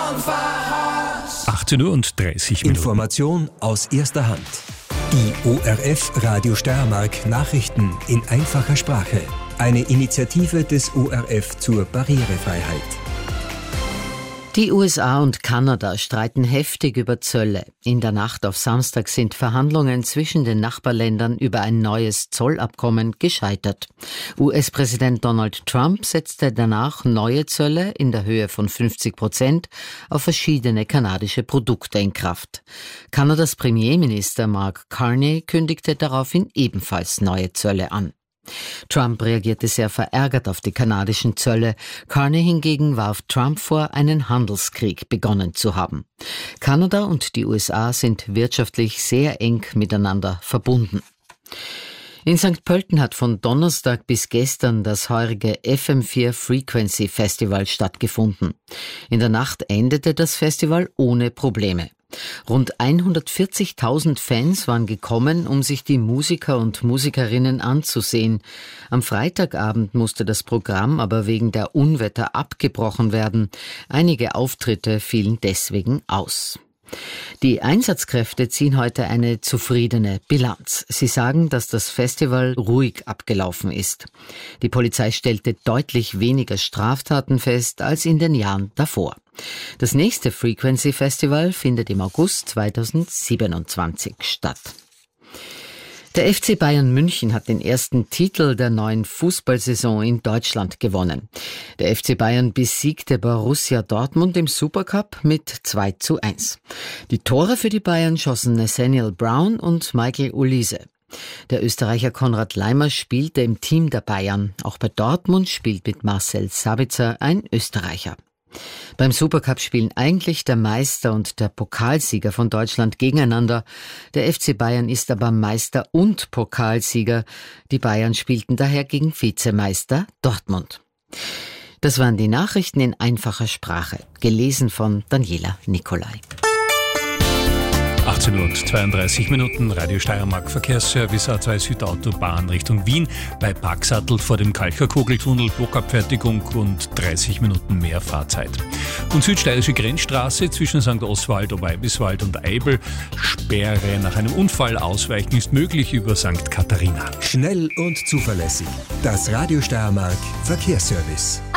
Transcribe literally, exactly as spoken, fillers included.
achtzehn Uhr und dreißig Minuten. Information aus erster Hand. Die O R F Radio Steiermark Nachrichten in einfacher Sprache. Eine Initiative des O R F zur Barrierefreiheit. Die U S A und Kanada streiten heftig über Zölle. In der Nacht auf Samstag sind Verhandlungen zwischen den Nachbarländern über ein neues Zollabkommen gescheitert. U S-Präsident Donald Trump setzte danach neue Zölle in der Höhe von fünfzig Prozent auf verschiedene kanadische Produkte in Kraft. Kanadas Premierminister Mark Carney kündigte daraufhin ebenfalls neue Zölle an. Trump reagierte sehr verärgert auf die kanadischen Zölle. Carney hingegen warf Trump vor, einen Handelskrieg begonnen zu haben. Kanada und die U S A sind wirtschaftlich sehr eng miteinander verbunden. In Sankt Pölten hat von Donnerstag bis gestern das heurige F M vier Frequency Festival stattgefunden. In der Nacht endete das Festival ohne Probleme. Rund hundertvierzigtausend Fans waren gekommen, um sich die Musiker und Musikerinnen anzusehen. Am Freitagabend musste das Programm aber wegen der Unwetter abgebrochen werden. Einige Auftritte fielen deswegen aus. Die Einsatzkräfte ziehen heute eine zufriedene Bilanz. Sie sagen, dass das Festival ruhig abgelaufen ist. Die Polizei stellte deutlich weniger Straftaten fest als in den Jahren davor. Das nächste Frequency Festival findet im August zweitausendsiebenundzwanzig statt. Der F C Bayern München hat den ersten Titel der neuen Fußballsaison in Deutschland gewonnen. Der F C Bayern besiegte Borussia Dortmund im Supercup mit zwei zu eins. Die Tore für die Bayern schossen Nathaniel Brown und Michael Olise. Der Österreicher Konrad Laimer spielte im Team der Bayern. Auch bei Dortmund spielt mit Marcel Sabitzer ein Österreicher. Beim Supercup spielen eigentlich der Meister und der Pokalsieger von Deutschland gegeneinander. Der F C Bayern ist aber Meister und Pokalsieger. Die Bayern spielten daher gegen Vizemeister Dortmund. Das waren die Nachrichten in einfacher Sprache, gelesen von Daniela Nicolai. achtzehn Uhr und zweiunddreißig Minuten, Radio Steiermark Verkehrsservice A zwei Südautobahn Richtung Wien, bei Paxattel vor dem Kalcherkugeltunnel, Blockabfertigung und dreißig Minuten mehr Fahrzeit. Und südsteirische Grenzstraße zwischen Sankt Oswald, Obeibiswald und Eibel, Sperre nach einem Unfall, ausweichen ist möglich über Sankt Katharina. Schnell und zuverlässig. Das Radio Steiermark Verkehrsservice.